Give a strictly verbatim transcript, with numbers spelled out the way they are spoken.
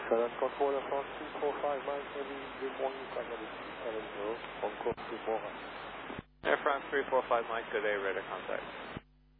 Southern Control, Air France three four five miles, heavy, good morning, Canada two seven zero, Hong Kong two four five. Air France three four five Mike, good day, radar contact.